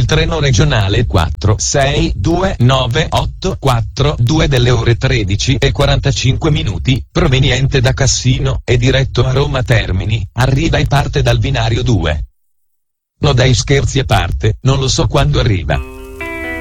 treno regionale 4629842 delle ore 13:45, proveniente da Cassino e diretto a Roma Termini, arriva e parte dal binario 2. No dai, scherzi a parte, non lo so quando arriva.